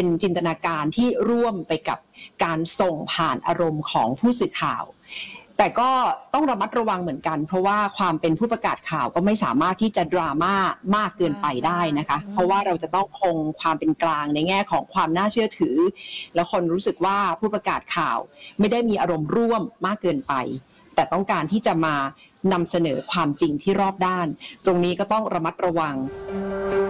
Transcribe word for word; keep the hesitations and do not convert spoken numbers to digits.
เป็นจินตนาการที่ร่วมไปกับการส่งผ่านอารมณ์ของผู้สื่อข่าวแต่ก็ต้องระมัดระวังเหมือนกันเพราะว่าความเป็นผู้ประกาศข่าวก็ไม่สามารถที่จะดราม่ามากเกินไปได้นะคะเพราะว่าเราจะต้องคงความเป็นกลางในแง่ของความน่าเชื่อถือแล้วคนรู้สึกว่าผู้ประกาศข่าวไม่ได้มีอารมณ์ร่วมมากเกินไปแต่ต้องการที่จะมานำเสนอความจริงที่รอบด้านตรงนี้ก็ต้องระมัดระวัง